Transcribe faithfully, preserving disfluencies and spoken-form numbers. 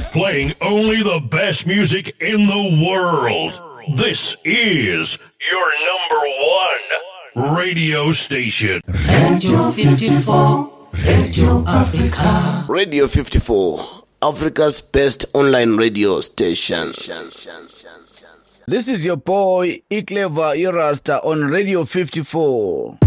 Playing only the best music in the world. This is your number one radio station. Radio fifty-four, Radio Africa. Radio fifty-four, Africa's best online radio station. This is your boy, Iclever Irasta on Radio fifty-four.